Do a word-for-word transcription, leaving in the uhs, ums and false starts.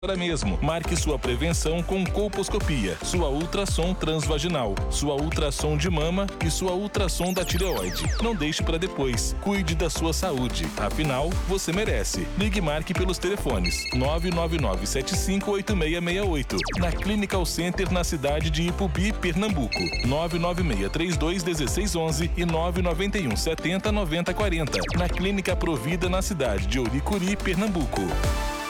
Agora mesmo, marque sua prevenção com colposcopia, sua ultrassom transvaginal, sua ultrassom de mama e sua ultrassom da tireoide. Não deixe para depois. Cuide da sua saúde. Afinal, você merece. Ligue e marque pelos telefones nove nove nove sete cinco oito seis seis oito, na Clinical Center na cidade de Ipubi, Pernambuco. nove nove seis três dois um seis um um e nove nove um sete zero nove zero quatro zero, na Clínica Provida na cidade de Oricuri, Pernambuco.